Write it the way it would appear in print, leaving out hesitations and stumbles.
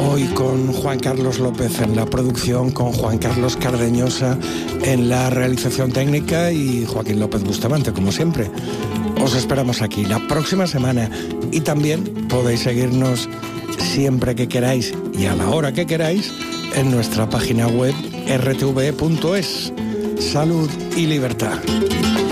Hoy con Juan Carlos López en la producción, con Juan Carlos Cardeñosa en la realización técnica y Joaquín López Bustamante, como siempre. Os esperamos aquí la próxima semana y también podéis seguirnos siempre que queráis y a la hora que queráis en nuestra página web rtv.es. Salud y libertad.